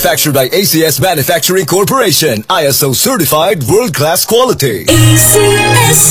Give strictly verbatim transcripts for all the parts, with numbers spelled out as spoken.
Manufactured by A C S Manufacturing Corporation, I S O certified world-class quality. A C S.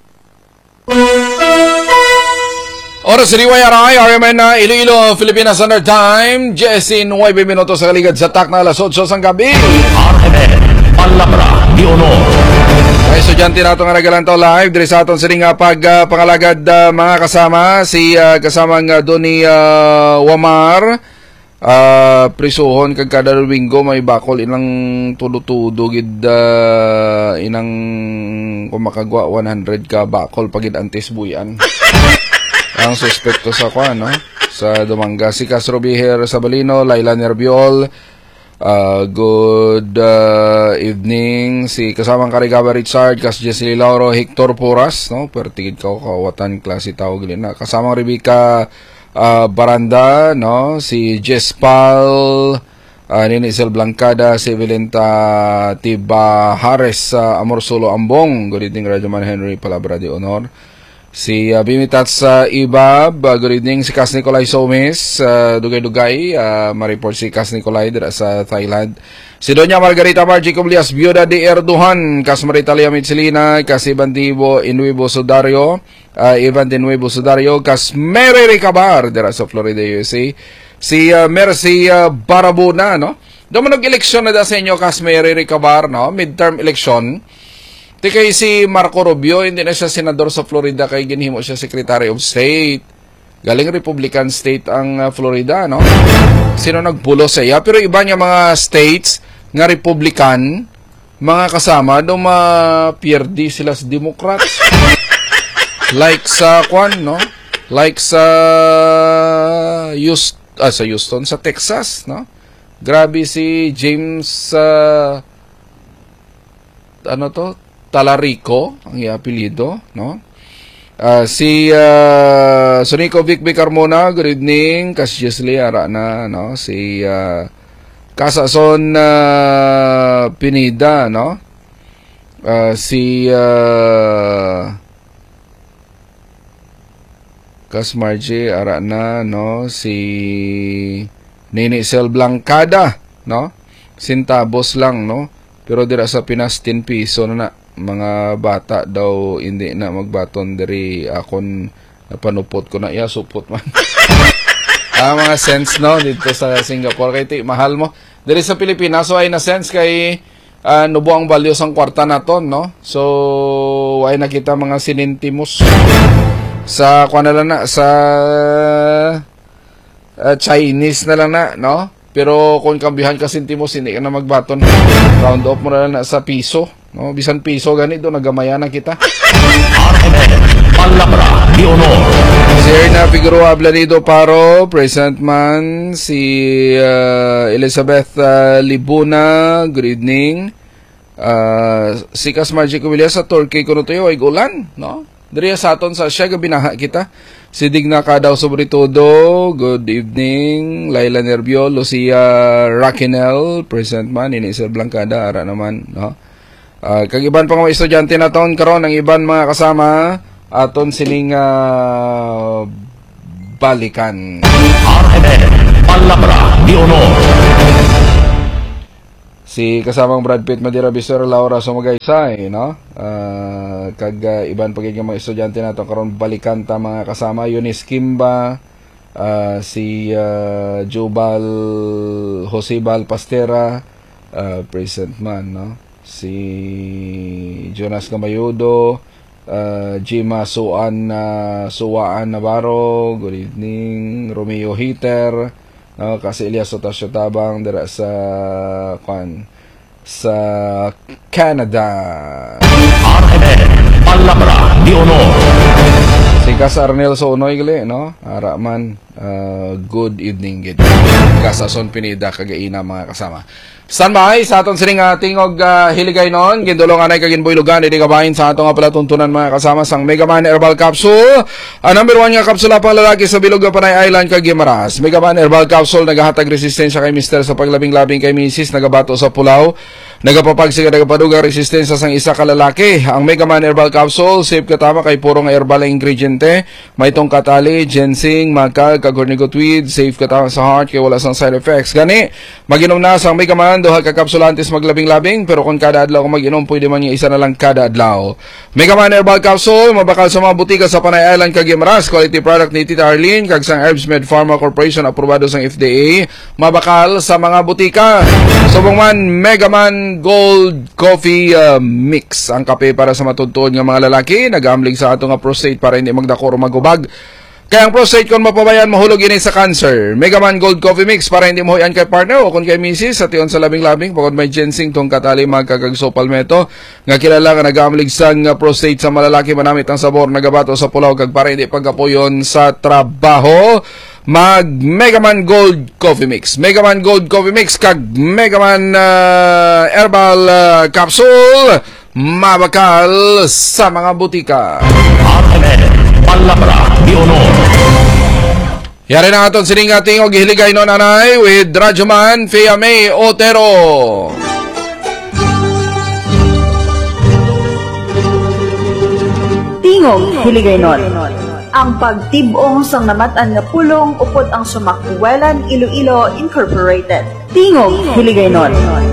Oras sa D Y R I, R M N na Iloilo, Philippines Standard Time, Jessin, nueve minutos sa kaligad sa tak na alas otso sang gabi. R M N, Palabra, di Honor. Ay, estudyante nato nga nagalantaw live, diri sa aton sining uh, pag uh, pangalagad uh, mga kasama, si uh, kasamang uh, Doni uh, Wamar, uh, prisuhon kag kada linggo may bakol inang tudo-tudo gid uh, inang kumakagwa one hundred ka bakol pagid antes buyan. Ang suspekto sa kwa, no? Sa Dumanga, si Castro Biher Sabalino, Laila Nerbiol, uh, good uh, evening, si kasamang Karigaba Richard, Kas Jessie Lauro, Hector Puras, no? Pertigid ka kawatan, klase tawag din na. Kasamang Rebecca uh, Baranda, no? Si Jess Pal, uh, Nini Isel Blancada, si Vilenta Tiba Hares, uh, Amor Solo Ambong, good evening, Radyoman Henry Palabra de Honor. Si uh, Bimitats sa uh, Ibab, uh, good evening. Si Kas Nicolay Somes, uh, Dugay-Dugay, uh, ma-report si Kas Nicolay dira sa Thailand. Si Doña Margarita Margie Cublias, Biuda de Erduhan, Kas Maritalia Mitsilina, Kas Ivan Divo Inuibo Sudario, uh, Ivan de Nuevo Sudario, Kas Mary Ricabar dira sa Florida, U S A. Si uh, Mercy uh, Barabuna, no? Dumanog eleksyon na da sa inyo, Kas Mary Ricabar, no? Midterm election. Di kay si Marco Rubio, hindi na siya senador sa Florida, kay ginhimo siya Secretary of State. Galing Republican state ang uh, Florida, no? Sino nagpulo sa iya? Pero iba niya mga states nga Republican, mga kasama, do ma-pierdi sila sa Democrats. Like sa Kwan, no? Like sa Houston, ah, sa Houston, sa Texas, no? Grabe si James, uh, ano to? Talarico, ang i-apelido, no? Uh, si uh, Sonico Vic Vic Carmona, good evening. Cassiously, ara na, no? Si uh, Casason uh, Pinida, no? Uh, si uh, Cas Margie, ara na, no? Si Nini Sel Blancada, no? Sintabos lang, no? Pero dira sa Pinas, ten piso na na. Mga bata daw hindi na magbaton diri akon napanupot ko na iya supot man. Ah, mga sense, no, dito sa Singapore kay ti mahal mo diri sa Pilipinas, so ay na sense kay uh, nubo ang value sang kwarta naton, no? So ay nakita mga sinintimos sa kuan na lang na sa uh, Chinese na lang na, no? Pero kung kambihan ka sentimos, hindi ka na magbaton. Round off mo na lang na sa piso. No, bisan piso ganito nagamaya na kita. R M N, Palabra, di Honor. Si Erna Figueroa Ablanido Paro, present man. Si uh, Elizabeth uh, Libuna, good evening. Uh, si Kas Margie Cubillas sa Turkey kuno tayo ay gulan, no? Diri sa aton sa siya binaha kita. Si Digna Kadaw Sobretodo, good evening. Laila Nervio, Lucia Raquenel, present man. Inisel Blancada, ara naman, no? Uh, kag iban pang mga estudyante na taon karon ang iban mga kasama aton sining uh, balikan. R M N, Palabra, di Honor. Si kasamang Brad Pitt, Madira Bisor, Laura Sumagaysay, no? Uh, kag uh, iban pagiging mga estudyante nato karon balikan ta mga kasama. Eunice Kimba, uh, si uh, Jubal Josebal Pastera, uh, present man, no? Si Jonas Gamayudo, uh, Jima Suan uh, Suwaan Navarro, good evening. Romeo Hiter, no? Kasi Elias Sotasio Tabang dira sa kwan sa Canada. R M N, Palabra, di Honor. Si Kas Arnel Sonoy gali, no? Ara man, uh, good evening gid. Kasason Pinida kagaina mga kasama. Standby sa aton sining uh, tingog uh, hiligay noon, gindulong anay kagin boylugan, hindi kabahin sa atong palatuntunan mga kasama sang Megaman Herbal Capsule. Ang number one nga kapsula pang lalaki sa bilog ng Panay Island kag Gimaras. Megaman Herbal Capsule nagahatag resistensya kay mister sa paglabing-labing kay misis, nagabato sa pulaw, nagapapagsig nagapadugang resistensya sang isa ka lalaki. Ang Megaman Herbal Capsule safe katama kay puro nga herbal ingrediente, may tong katali, ginseng, magkag ka Gornigot Weed, safe ka ta sa heart kay wala sang side effects. Gani, mag-inom na sang Megaman, duha ka kapsulantes maglabing-labing, pero kung kada adlaw ko mag-inom, pwede man yung isa na lang kada adlaw. Megaman Herbal Capsule, mabakal sa mga butika sa Panay Island kag Guimaras, quality product ni Tita Arlene, kag sang Herbs Med Pharma Corporation, aprobado sang F D A, mabakal sa mga butika. Subong man, Megaman Gold Coffee uh, Mix, ang kape para sa matudtuon nga mga lalaki, nag-aamlig sa ato nga prostate para hindi magdakor o magubag. Kaya ang prostate kung mapabayan, mahulog ini sa cancer. Megaman Gold Coffee Mix para hindi mo huyan kay partner o kung kay misis sa tiyon sa labing-labing. Pagod may ginseng tong katali magkagagso palmeto. Nga kilala nga nag-aamlig sang prostate sa malalaki, manamit ang sabor, nagabato sa pulaw kag para hindi pagkapuyon sa trabaho. Mag Megaman Gold Coffee Mix. Megaman Gold Coffee Mix kag Megaman uh, Herbal uh, Capsule, mabakal sa mga butika. R M N, Palabra de Honor. Yari na aton sining ating og hiligay no nanay with Radyoman Fea May Otero. Tingog hiligaynon. Ang pagtibong sang namatan nga pulong upod ang Sumakwelan Iloilo Incorporated. Tingog hiligaynon.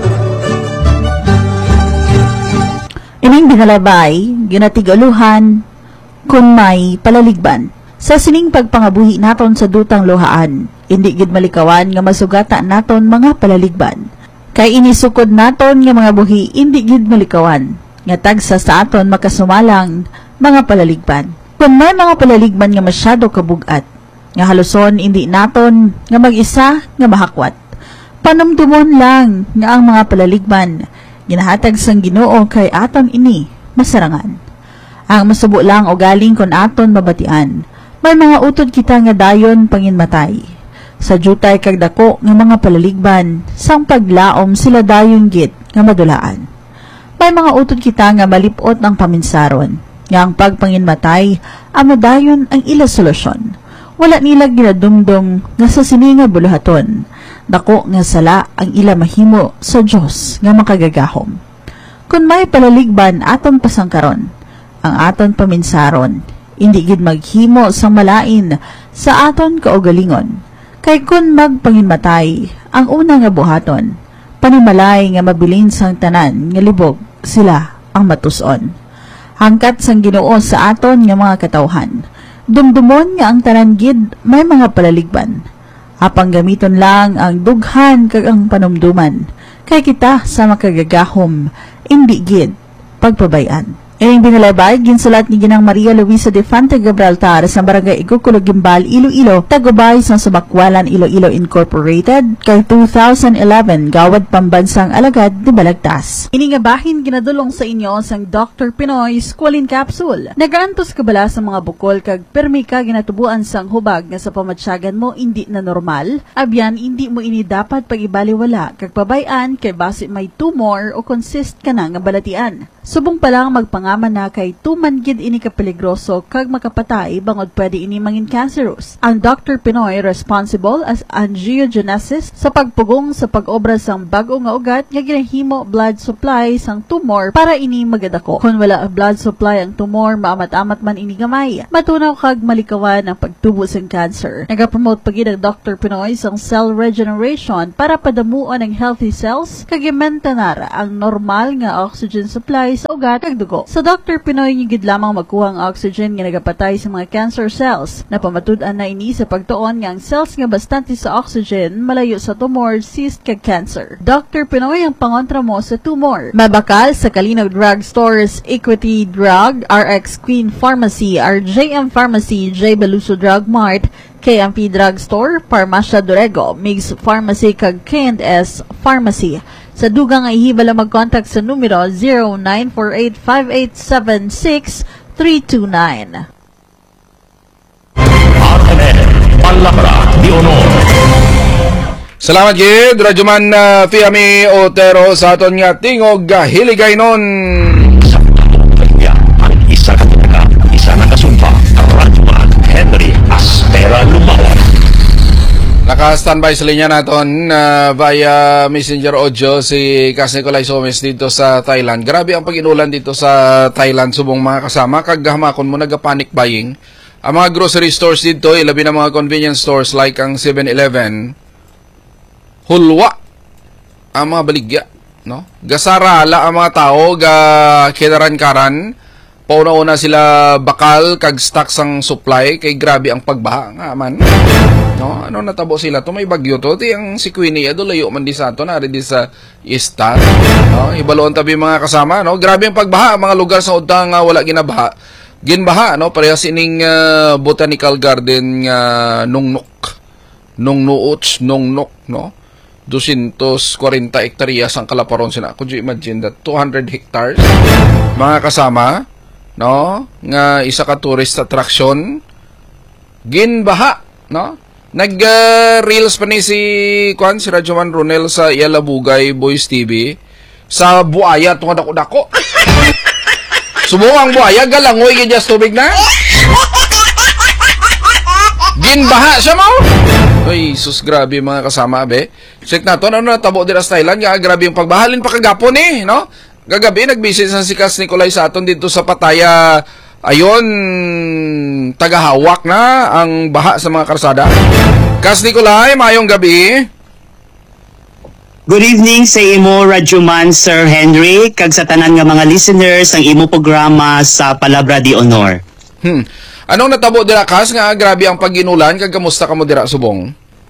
Ining binalabay, ginatigaluhan, kun may palaligban. Sa sining pagpangabuhi naton sa dutang luhaan, hindi gid malikawan nga masugata naton mga palaligban. Kay inisukod naton nga mga buhi, hindi gid malikawan, nga tagsa sa aton makasumalang mga palaligban. Kung may mga palaligban nga masyado kabugat, nga haluson hindi naton nga mag-isa nga mahakwat. Panumdumon lang nga ang mga palaligban ginahatag sang Ginoo kay aton ini masarangan. Ang masubo lang o galing kon aton mabatian, may mga utod kita nga dayon panginmatay. Sa jutay kag dako nga mga palaligban, sang paglaom sila dayon git nga madulaan. May mga utod kita nga malipot ang paminsaron, nga ang pagpanginmatay amo dayon ang ila solusyon. Wala nila ginadumdum nga sa sininga buluhaton, dako nga sala ang ila mahimo sa Dios nga makagagahom. Kung may palaligban aton pasangkaron, ang aton paminsaron, hindi gid maghimo sang malain sa aton kaugalingon. Kay kun magpanginmatay, ang una nga buhaton, panimalay nga mabilin sang tanan nga libog sila ang matuson. Hangkat sang Ginoo sa aton nga mga katawhan, dumdumon nga ang tanan gid may mga palaligban. Apang gamiton lang ang dughan kag ang panumduman, kay kita sa makagagahom, hindi gid pagpabayan. Ining binalabay, ginsulat ni Ginang Maria Luisa de Fante Gibraltar sa Barangay Igukulog Gimbal, Iloilo, tagubay sa Sumakwelan Iloilo Incorporated, kay two thousand eleven Gawad Pambansang Alagad de Balagtas. Iningabahin ginadulong sa inyo sang Doctor Pinoy Squalene Capsule. Nagaantos ka bala sa mga bukol kag permi ka ginatubuan sang hubag nga sa pamatsyagan mo hindi na normal, abyan hindi mo ini dapat pag-ibaliwala kag pabayan kay base may tumor o consist ka na nga balatian. Subong pa lang magpangaman na kay tuman gid ini ka peligroso kag makapatay bangod pwede ini mangin cancerous. Ang Doctor Pinoy responsible as angiogenesis sa pagpugong sa pag-obra sang bag-o nga ugat nga ginahimo blood supply sang tumor para ini magadako. Kung wala blood supply ang tumor, maamat-amat man ini gamay. Matunaw kag malikawan ang pagtubo sang cancer. Nagapromote pagid ang Doctor Pinoy sang cell regeneration para padamuon ang healthy cells kag i-maintainer ang normal nga oxygen supply sa ugat kag dugo. Sa Doctor Pinoy gid lamang magkuha ang oxygen nga nagapatay sa mga cancer cells. Napamatud-an na ini sa pagtuon nga ang cells nga bastante sa oxygen malayo sa tumor, cyst kag cancer. Doctor Pinoy ang pangontra mo sa tumor. Mabakal sa Kalinaw Drug Stores, Equity Drug, R X Queen Pharmacy, R J M Pharmacy, J Beluso Drug Mart, K M P Drug Store, Farmacia Dorego, Migs Pharmacy kag K and S Pharmacy. Sa dugang ay hibala mag-contact sa numero zero nine four eight five eight seven six three two nine. R M N, Palabra de Honor. Salamat gid Radyoman uh, Fea May Otero sa aton nga tingog hiligay nun. Sa pagkakaya, ang isa katulaga, isa na kasumpa, ang Radyoman Henry Aspera Lumawan. Naka-standby sa linya naton uh, via Messenger Audio si Kas Nicolay Somes dito sa Thailand. Grabe ang pag-inulan dito sa Thailand subong mga kasama. Kaghamakon mo nag-panic buying ang mga grocery stores dito, ilabi na mga convenience stores like ang seven eleven, hulwa ang mga baligya, no? Gasarala ang mga tao, ga kinaran-karan, pauna-una sila bakal, kag stock sang supply, kay grabe ang pagbaha nga man. No, ano natabo sila to, may bagyo to, ti ang si Queenie ado layo man di sa ato na di sa istat, no? Ibaloon tabi mga kasama, no? Grabe ang pagbaha, mga lugar sa udtang nga wala ginabaha. Ginbaha, no? Parehas ining uh, botanical garden nga uh, nungnok. Nungnuots, nungnok, no? two hundred forty hektaryas ang kalaparon sina. Could you imagine that? two hundred hectares. Mga kasama, no? Nga isa ka tourist attraction. Ginbaha, no? Nag-reels uh, pa ni si Kwan, si Radyoman Ronel sa Yalabugay Boys T V sa buaya tunga dako-dako. Sumuang buaya, galangoy gidya tubig na. Ginbaha siya mo. Ay, sus, grabe mga kasama, be. Check na to, ano na, tabo dira sa Thailand, nga grabe yung pagbahalin pa kagapon eh, no? Gagabi, nag-visit sa si Kas Nicolay sa aton dito sa Pataya. Ayon, tagahawak na ang baha sa mga karsada. Kas Nicolay, mayong gabi. Good evening sa imo Radyoman Sir Henry, kag sa tanan nga mga listeners ang imo programa sa Palabra de Honor. Hmm. Anong natabo dira Kas nga grabe ang pag-inulan kag kamusta ka mo dira subong?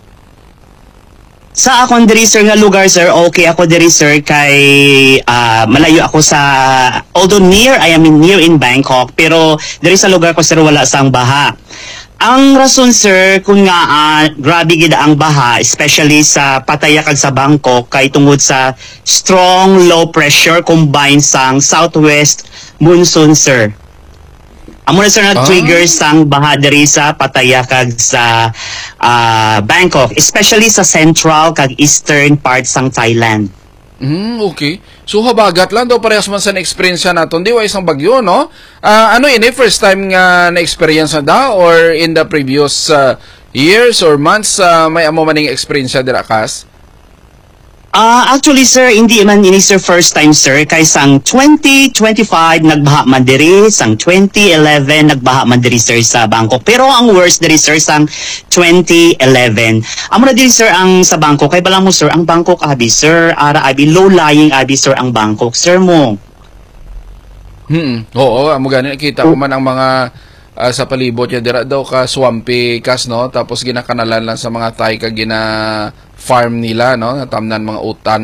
Sa akong diri sir nga lugar sir, okay ako diri sir kay uh, malayo ako sa, although near, I am in, near in Bangkok, pero diri sa lugar ko sir wala sang baha. Ang rason sir kung nga uh, grabe gid ang baha, especially sa Pattaya kag sa Bangkok, kay tungod sa strong low pressure combined sang southwest monsoon sir. Amo na sir na trigger ah. sang baha diri sa Pattaya kag sa uh, Bangkok, especially sa central kag eastern part sang Thailand. Mm, okay. So habagat lang daw parehas man sa na-experience naton di wa isang bagyo, no? Uh, ano ini first time nga na-experience na da or in the previous uh, years or months uh, may amo maning experience dira Kas? Uh, actually sir, hindi man ini sir first time sir, kay sang twenty twenty-five nagbaha man diri, sang twenty eleven nagbaha man diri sir sa Bangkok. Pero ang worst diri sir sang twenty eleven. Amo na diri sir ang sa Bangkok, kay bala mo sir ang Bangkok abi sir, ara abi low lying abi sir ang Bangkok sir mo. Hmm, oo, amo gani nakita ko man ang mga uh, sa palibot niya dira daw ka swampy Kas, no? Tapos ginakanalan lang sa mga Thai kag gina farm nila, no? Natamnan mga utan.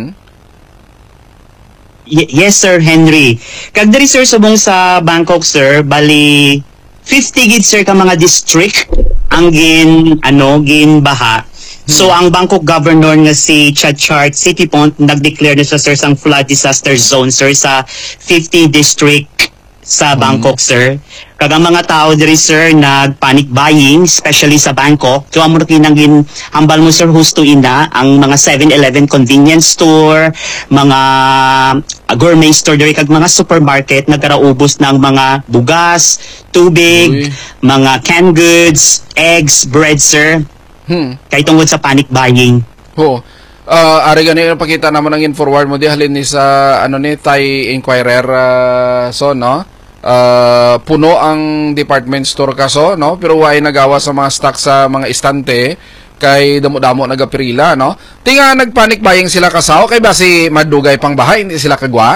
Y- yes sir Henry. Kag diri sir subong sa Bangkok sir, bali fifty gid sir ka mga district ang gin ano gin baha. So hmm. ang Bangkok governor nga si Chachart Sitipont nag-declare na siya sir sang flood disaster zone sir sa fifty district sa Bangkok hmm. sir. Kag ang mga tao diri sir nag-panic buying, especially sa Bangkok. So amo kinangin hambal mo sir husto ina ang mga seven eleven convenience store, mga uh, gourmet store diri kag mga supermarket nagkaraubos ng mga bugas, tubig, Uy. mga canned goods, eggs, bread sir. Hmm. Kay tungod sa panic buying. Ho. Uh, ari gani pakita naman ang in-forward mo di halin ni sa ano ni Thai Inquirer uh, so no. Uh, puno ang department store kaso, no? Pero way nagawa sa mga stock sa mga istante kay damo-damo nagapirila, no? Tinga nagpanic buying sila kasaw kay basi madugay pang bahay hindi sila kagwa.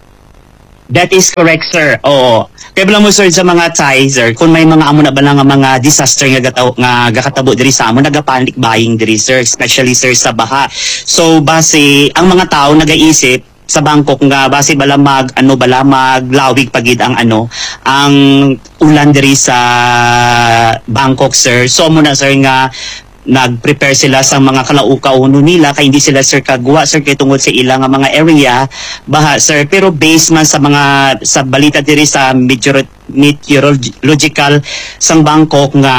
That is correct sir. Oo. Kay bala mo sir sa mga Thai sir, kung may mga amo na ba nga mga disaster nga gataw nga gakatabo diri sa amo nagapanic buying diri sir, especially sir sa baha. So base ang mga tao nagaisip sa Bangkok nga base bala mag ano bala maglawig pagid ang ano ang ulan diri sa Bangkok sir. So mo na sir nga nag-prepare sila sa mga kalauka-uno nila kay hindi sila sir kagwa sir kay tungod sa ilang nga mga area baha sir, pero based man sa mga sa balita diri sa meteor meteorological sang Bangkok nga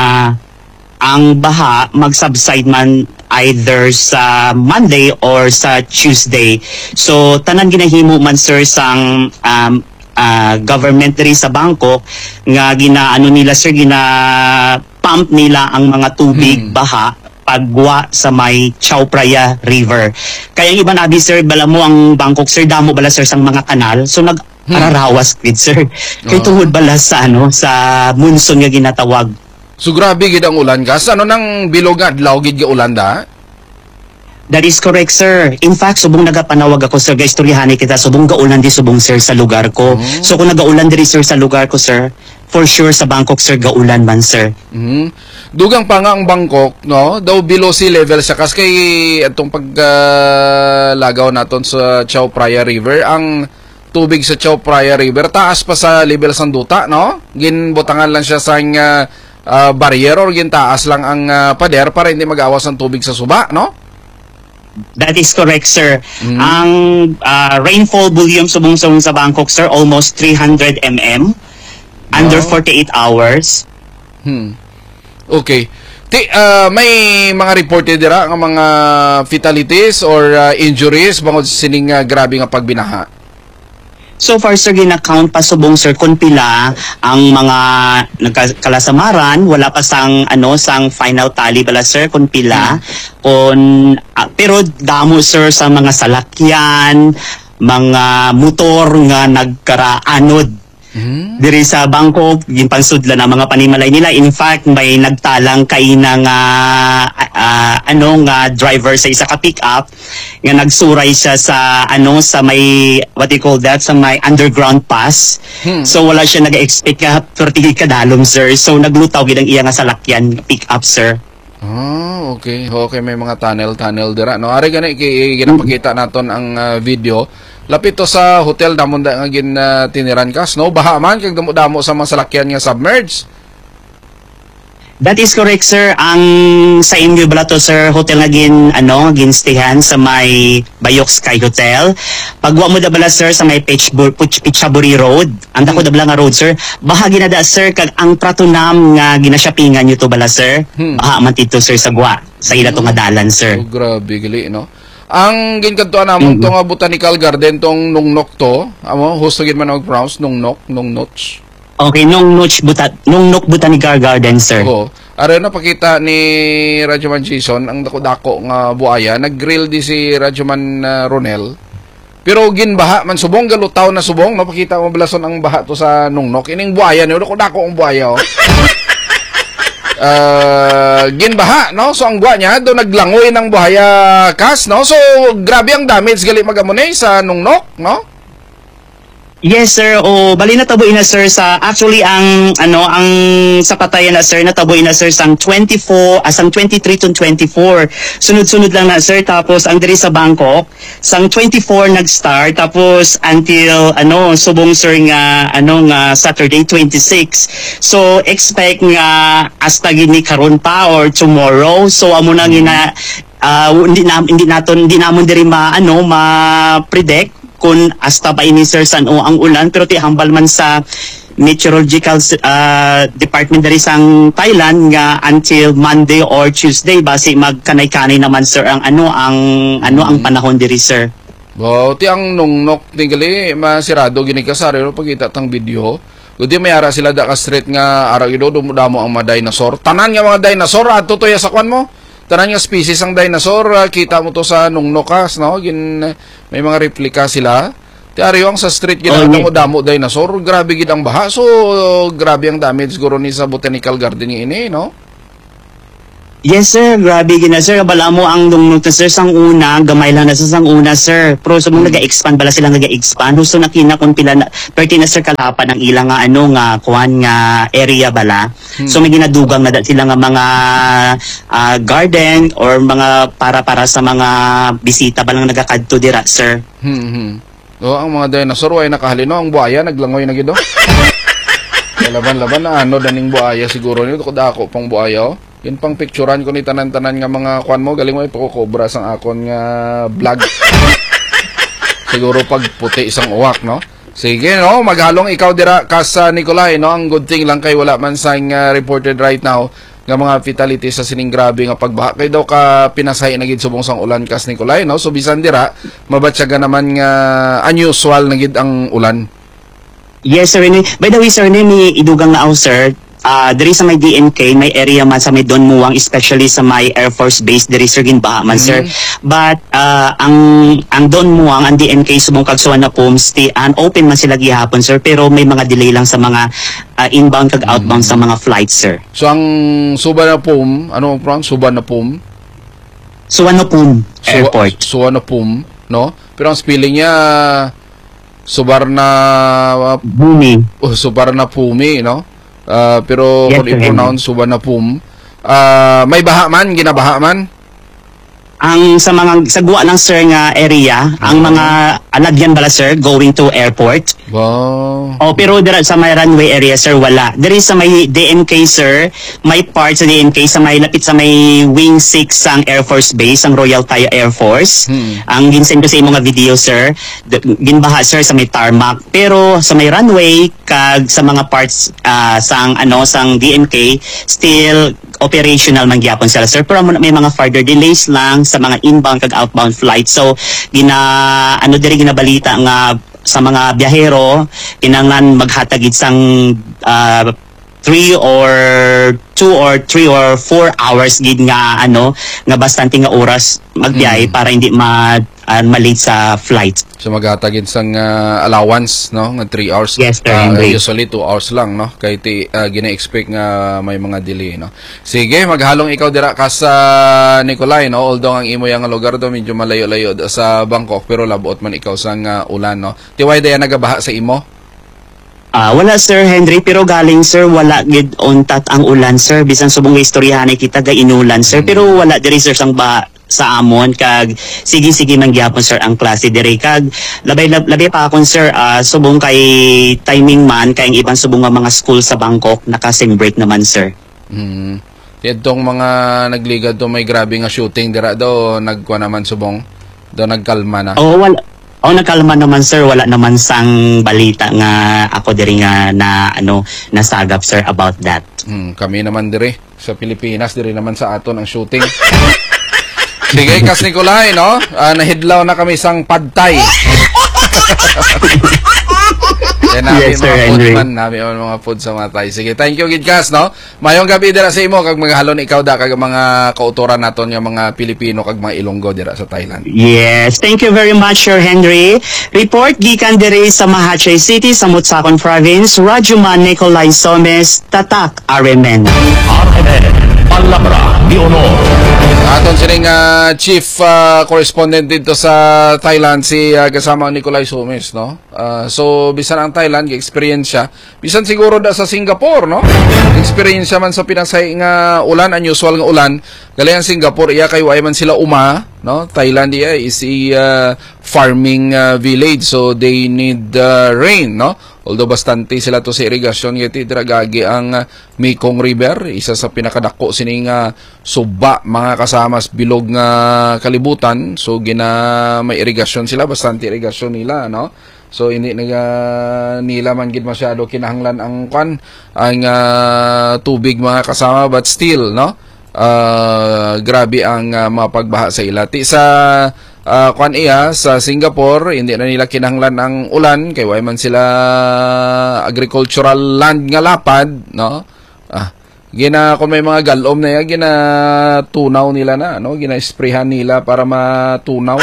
ang baha mag-subside man either sa Monday or sa Tuesday. So tanan ginahimo man sir sang um, uh, government diri sa Bangkok nga ginaano nila sir gina pump nila ang mga tubig hmm. baha pagwa sa may Chao Phraya River. Kaya ang iban abi sir bala mo ang Bangkok sir damo bala sir sang mga kanal. So nag hmm. ararawas gid sir. Kay oh. tungod bala sa ano sa monsoon nga ginatawag. So grabe gid ang ulan kas. Ano nang bilog nga adlaw gid nga ulan da? That is correct, sir. In fact, subong nagapanawag ako, sir, guys, turyahanay kita, subong gaulan di subong, sir, sa lugar ko. Mm. So, kung nagaulan diri, sir, sa lugar ko, sir, for sure, sa Bangkok, sir, gaulan man, sir. Mm. Dugang pa nga ang Bangkok, no? Daw below sea level siya. Kas kay itong paglagaw uh, naton sa Chao Phraya River, ang tubig sa Chao Phraya River, taas pa sa level sang duta, no? Ginbutangan lang siya sa uh, uh, barrier or gintaas lang ang uh, pader para hindi mag-awas ang tubig sa suba, no? That is correct, sir. Mm. Ang uh, rainfall volume subong-subong sa Bangkok, sir, almost three hundred millimeters under Wow. forty-eight hours. Hmm. Okay. Ti, uh, may mga reported dira nga mga fatalities or uh, injuries bangod sining uh, grabe nga pagbinaha. So far, sir, gina-count pa subong, sir, kung pila ang mga nagkalasamaran, wala pa sang, ano, sang final tally bala, sir, kung pila. Kung, ah, pero damo, sir, sa mga salakyan, mga motor nga nagkaraanod. Hmm. Diri sa Bangkok, yung pangsudla ng mga panimalay nila. In fact, may nagtalang kay ng uh, uh, ano nga driver sa isa ka pick-up nga nagsuray siya sa ano sa may what you call that sa may underground pass. Hmm. So wala siya nag-expect ka thirty kadalom, sir. So naglutaw gid ang iya nga salakyan pick-up, sir. Ah, okay. Okay, may mga tunnel-tunnel dira. No, ari gani kay ginapakita naton ang uh, video. Lapit to sa hotel damon da nga gin uh, tiniran kas, no? Baha man kag damo-damo sa mga salakyan nga submerged. That is correct, sir. Ang sa inyo bala to, sir, hotel nga gin ano, ginstayhan sa may Bayok Sky Hotel. Pagwa mo da bala, sir, sa may Pichaburi Road. Ang dako da bala nga road, sir. Bahagi na da, sir, kag ang pratunam nga ginashoppingan nyo to bala, sir. Hmm. Baha man dito, sir, sa gwa. Sa ila to nga dalan, sir. Oh, grabe gali, no? Ang ginkantuan namon Mm-hmm. to nga botanical garden tong Nungnok to. Amo, husto gid man og pronounce Nungnok, Nungnoch. Okay, nung Noch Butat, nung Nook Botanical Garden, sir. Oo. Are na pakita ni Radyoman Jason ang dako-dako nga buaya, nag-grill di si Radyoman uh, Ronel. Pero ginbaha man subong galutaw na subong, no, pakita mo balason ang baha to sa Nungnok. Ining buaya no, dako-dako ang buaya, oh. Uh, ginbaha, no? So ang gwa niya do naglangoy ng buhaya kas, no? So grabe ang damage gali magamonay sa Nungnok, no? Yes, sir. O bali nataboy na, sir, sa actually ang ano ang sa patayan na, sir, nataboy na, sir, sang twenty-four asang twenty-three to twenty-four. Sunod-sunod lang na, sir, tapos ang diri sa Bangkok sang twenty-four nag-start tapos until ano subong, sir, nga ano nga Saturday twenty-six. So expect nga hasta gini karon pa or tomorrow. So amo na gina uh, hindi na hindi naton hindi namon diri ma ano ma-predict kung hasta pa ini, sir, san o ang ulan, pero ti hambal man sa meteorological uh, department dari sang Thailand nga until Monday or Tuesday base magkanay-kanay naman, sir, ang ano ang ano ang panahon diri, sir. Wow, ti ang Nungnok tingali masirado gini kasari no pagita tang video. Gudi may ara sila da ka street nga ara gido dumudamo ang mga dinosaur. Tanan nga mga dinosaur adto to ya sa kwan mo. Tanan nga species ang dinosaur, uh, kita mo to sa Nungnokas, no? Gin may mga replika sila. Ti ari ang sa street ginadamo damo dinosaur, grabe gid ang baha. So grabe ang damage guro ni sa botanical garden ni ini, no? Yes, sir, grabe gina, sir. Bala mo ang Nungnok, sir, sang una, gamay lang na sa sang una, sir. Pero sa mga nag-expand, bala silang nag-expand. Gusto na kina kung pila na, perti na, sir, kalapan ang ilang nga, ano nga, kuhan nga area bala. Hmm. So may ginadugang na sila nga mga uh, garden or mga para-para sa mga bisita balang nagakadto dira, sir. Hmm, hmm. O, ang mga dinosaur, ay nakahalino, ang buhaya, naglangoy na gido. Laban-laban na ano, daning buhaya siguro nito, kudako pang buhaya, oh. Yun pang picturean ko ni tanan-tanan nga mga kwan mo, galing mo ipakukobra sang akon nga vlog. Siguro pag puti isang uwak, no? Sige, no? Maghalong ikaw dira kas uh, Nicolay, no? Ang good thing lang kay wala man sang uh, reported right now nga mga fatalities sa sining grabe nga pagbaha. Kay daw ka pinasay na gid subong sang ulan kas Nicolay, no? So bisan dira, mabatyaga naman nga unusual na gid ang ulan. Yes, sir. By the way, sir, ni idugang na ako, sir. uh, diri sa may D N K, may area man sa may Don Muang, especially sa may Air Force Base diri sir ginbaha man sir. But uh, ang ang Don Muang, ang D N K subong kag Suwan na Pum, stay and open man sila gihapon sir, pero may mga delay lang sa mga uh, inbound kag outbound sa mga flights sir. So ang Suvarnabhumi, ano ang pronounce? Suvarnabhumi? Suwan na Pum Airport. Suvarnabhumi, no? Pero ang spelling niya Subarna Bumi. oh, Suvarnabhumi, no? Uh, pero Yes, kung sir, i-pronounce Suvarnabhumi, uh, may baha man, ginabaha man. Ang sa mga sa guwa ng sir nga area, ang mga alagyan bala sir going to airport. Wow. Oh, pero dira sa may runway area sir wala. Diri sa may D N K sir, may part sa D N K sa may lapit sa may Wing six ang Air Force Base, ang Royal Thai Air Force. Hmm. Ang ginsend ko sa imo nga video sir, d- ginbaha sir sa may tarmac. Pero sa may runway kag sa mga parts uh, sang ano sang D N K still operational man gyapon sila sir, pero may mga further delays lang sa mga inbound kag outbound flights. So gina ano diri ginabalita nga sa mga biyahero kinanglan maghatagid sang uh, three or two or three or four hours gid nga ano nga bastante nga oras magbiyahe para hindi ma uh, malate sa flight. So maghatagid sang uh, allowance, no, nga three hours. Yes, sir, Uh, Henry. usually two hours lang, no, kay ti uh, gina-expect nga may mga delay, no. Sige, maghalong ikaw dira ka sa Nicolay, no, although ang imo yang lugar do medyo malayo-layo da sa Bangkok, pero labuot man ikaw sang uh, ulan, no. Tiway daya nagabaha sa imo? Ah, wala sir Henry, pero galing sir wala gid untat ang ulan sir, bisan subong istoryahan kita ga inulan sir, pero wala diri sir sang ba sa amon kag sige sige man gyapon sir ang klase diri kag labay lab, labay pa akon sir uh, subong kay timing man kay ang ibang subong nga mga school sa Bangkok naka-sem break naman sir. Hmm. Itong mga nagligad do may grabe nga shooting dira do nagkuha naman subong do nagkalma na. Oh wala oh nagkalma naman sir, wala naman sang balita nga ako diri nga na ano nasagap sir about that. Hmm, kami naman diri sa Pilipinas diri naman sa aton ang shooting. Sige, Kas Nicolay, no? Uh, nahidlaw na kami sang padtay. Kaya nabi Yes, Sir mga food Henry. man, nabi mga food sa mga tay. Sige, thank you, Gidkas, no? Mayong gabi dira sa imo, kag maghalon ikaw da, kag mga kautoran naton yung mga Pilipino, kag mga Ilonggo dira sa Thailand. Yes, thank you very much, Sir Henry. Report gikan diri sa Mahachay City, sa Mutsakon Province, Rajuman Nicolay Somes, Tatak, Aremen. R M N, Palabra de Honor. Aton sining uh, chief uh, correspondent dito sa Thailand, si uh, kasama Nicolay Somes, no? Uh, so, bisan ang Thailand, experience siya. Bisan siguro da sa Singapore, no? Experience siya man sa pinasay nga ulan, unusual nga ulan. Gali ang Singapore, iya kay way man sila uma, no? Thailand iya is a uh, farming uh, village, so they need uh, rain, no? Although bastante sila to sa irigasyon, yati dragagi ang uh, Mekong River, isa sa pinakadako sining uh, suba mga kasamas bilog nga kalibutan. So gina may irigasyon sila, bastante irigasyon nila, no? So hindi naga nila man gid masyado kinahanglan ang kwan ang uh, tubig mga kasama, but still, no? Uh, grabe ang uh, mga pagbaha sa ila. Ti sa uh, kwan iya sa Singapore, hindi na nila kinahanglan ang ulan kay way man sila agricultural land nga lapad, no? Ah, gina kung may mga galom na ya, gina tunaw nila na, no? Gina sprayhan nila para matunaw.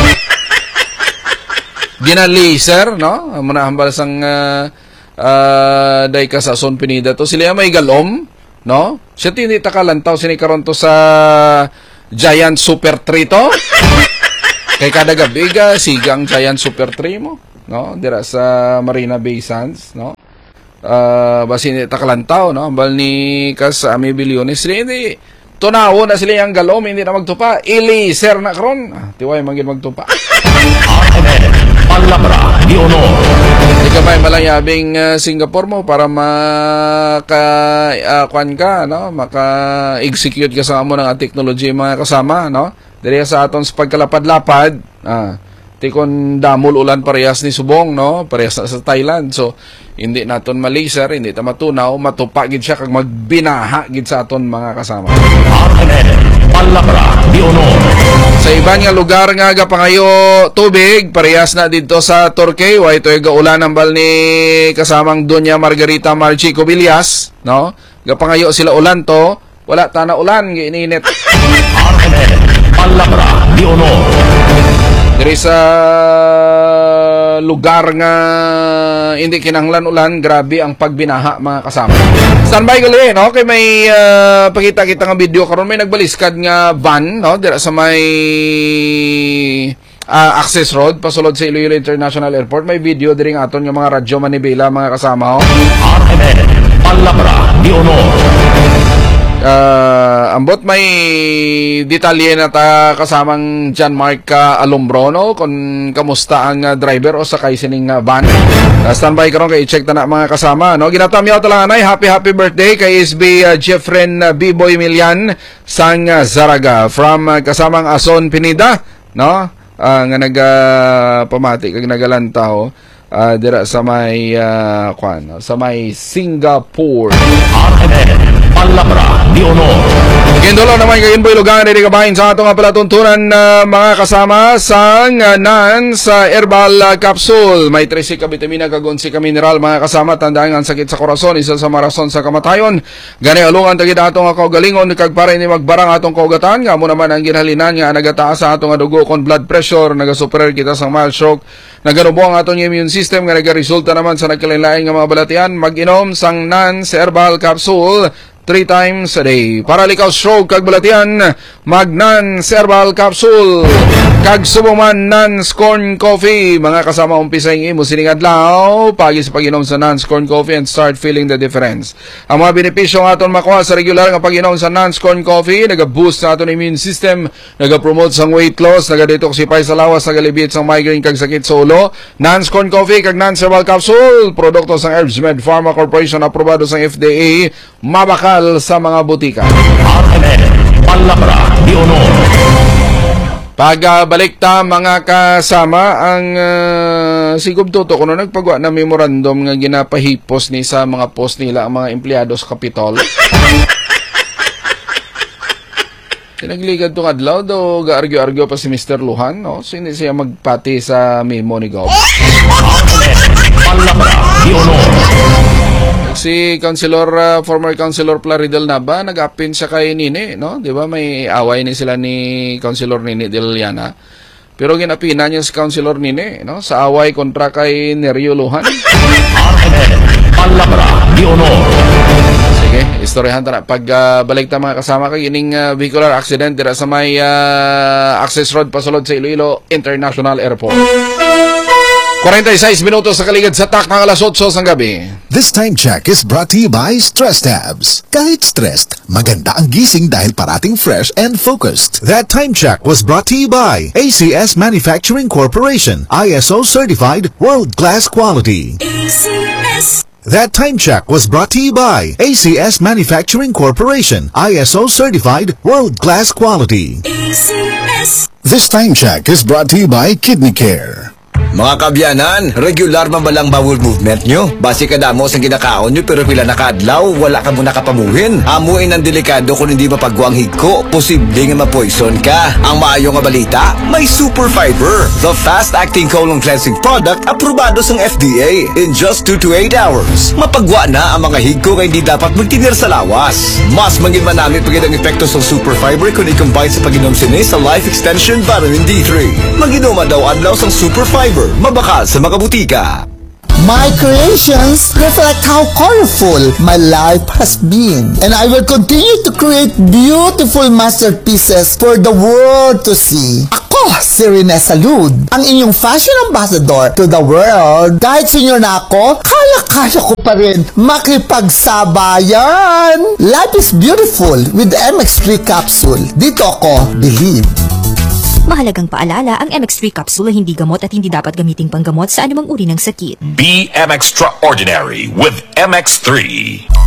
Gina laser, no? Manahambal sang uh, uh, day ka sa Son Pinida to sila may galom, no? Siya hindi takalantaw sinikaron to sa Giant Super three to. Kay kada gabi ga sigang Giant Super three mo, no? Dira sa Marina Bay Sands, no? Uh, basi hindi takalantaw, no? Ambal ni Kas Ami Bilyones sila hindi tunawo na sila yung galom, hindi na magtupa. I-laser na karon. Ah, tiway magin magtupa. R M N, Palabra de Honor. Hindi ka may malayabing uh, Singapore mo para maka uh, kwan ka, no? Maka-execute ka sa amo ng technology mga kasama, no? Diri sa aton sa pagkalapad-lapad, ah, tikon damol ulan parehas ni subong, no? Parehas na sa Thailand. So hindi naton malaser, hindi ta matunaw, matupa gid siya kag magbinaha gid sa aton mga kasama. R M N, Palabra de Honor. Sa iban nga lugar nga gapangayo tubig, parehas na dito sa Torquay, way toy gaulan ang bal ni kasamang Doña Margarita Marchi Cobillas, no? Gapangayo sila ulan to, wala tana ulan, giininit. R M N, Palabra de Honor. Diri sa lugar nga hindi kinahanglan ulan, grabe ang pagbinaha mga kasama. Standby gali, no? Kay may uh, pakita kita nga video karon may nagbaliskad nga van, no? Dira sa may uh, access road pasulod sa Iloilo International Airport. May video diri nga aton nga mga radyo manibela mga kasama, oh. R M N, Palabra de Honor. Uh, ambot may detalye na ta kasamang John Mark uh, Alumbro, no? Kung kamusta ang uh, driver o sakay sining uh, van. Uh, standby karon kay i-check ta na mga kasama, no? Ginatamyaw talanay, happy happy birthday kay S B uh, Jeffren uh, B-Boy Milian sang uh, Zaraga from uh, kasamang Ason Pinida, no? Uh, nga nag uh, pamati kag nagalantaw uh, dira sa may uh, kwan, sa may Singapore. R M N, Palabra de Honor. Gindulo naman kay Inboy Lugan diri kabahin sa atong palatuntunan na uh, mga kasama sang uh, nan sa herbal uh, capsule. May tresi ka bitamina kag onse ka mineral mga kasama, tandaan ang sakit sa korason isa sa marason sa kamatayon. Gani alungan tagid atong kaugalingon kag para ni magbarang atong kaugatan nga mo naman ang ginhalinan nga nagataas sa atong dugo kon blood pressure, nagasuperer kita sang mild stroke, naganubo ang atong immune system nga nagaresulta naman sa nagkalain-lain nga mga balatian. Mag-inom sang nan sa herbal capsule three times a day. Para likaw stroke kag balatian, Magnan Herbal Capsule. Kag subuman Nans Corn Coffee. Mga kasama umpisa yung imo sining adlaw pagi sa pag-inom sa Nans Corn Coffee and start feeling the difference. Ang mga benepisyo nga aton makuha sa regular nga pag-inom sa Nans Corn Coffee, naga-boost sa aton immune system, naga-promote sang weight loss, naga-detoxify sa lawas, nagalibit sang migraine kag sakit sa ulo. Nans Corn Coffee kag Nans Herbal Capsule, produkto sang HerbsMed Pharma Corporation, aprobado sang F D A, mabaka sa mga butika. R M N, Palabra de Honor. Pagbalik ta mga kasama ang uh, sigub toto kuno nagpagwa na memorandum nga ginapahipos ni sa mga post nila ang mga empleyado sa Kapitol. Tinagligad tong adlaw do gaargyo-argyo pa si Mister Luhan, no? So hindi siya magpati sa memo ni Gob. R M N, Palabra de Honor. Si Councilor, uh, former Councilor Plaridel Nava, nag-appin siya kay Nini, no? Di ba may away ni sila ni Councilor Nini de Liliana. Pero ginapina niya si Councilor Nini, no? Sa away kontra kay Nerio Luhan. R M N, Palabra de Honor. Sige, istoryahan ta na. Pag uh, balik ta mga kasama kay ining uh, vehicular accident dira sa may uh, access road pasulod sa Iloilo International Airport. forty-six minutos sa kaligid sa tak ng alas otso sang gabi. This time check is brought to you by Stress Tabs. Kahit stressed, maganda ang gising dahil parating fresh and focused. That time check was brought to you by A C S Manufacturing Corporation, I S O certified world-class quality. A C S. That time check was brought to you by A C S Manufacturing Corporation, I S O certified world-class quality. A C S. This time check is brought to you by Kidney Care. Mga kabyanan, regular man ba lang bowel movement nyo? Basi kadamo sa ginakaon nyo pero pila nakadlaw, wala ka muna kapamuhin. Amuin ang delikado kung hindi mapagwang higko, posible nga ma-poison ka. Ang maayo nga balita, may Super Fiber, the fast-acting colon cleansing product aprobado sa F D A. In just two to eight hours, mapagwa na ang mga higko nga hindi dapat magtinir sa lawas. Mas maging manami pagid ang epekto sa Super Fiber kung i-combine sa pag-inom sini sa Life Extension Vitamin D three. Mag-inoma daw adlaw sa Super Fiber. Mabakal sa mga butika. My creations reflect how colorful my life has been, and I will continue to create beautiful masterpieces for the world to see. Ako, si Rene Salud, ang inyong fashion ambassador to the world. Kahit senior na ako, kaya-kaya ko pa rin makipagsabayan. Life is beautiful with M X three capsule. Dito ako, believe. Mahalagang paalala, ang M X three capsule ay hindi gamot at hindi dapat gamiting panggamot sa anumang uri ng sakit. Be M Extraordinary with M X three.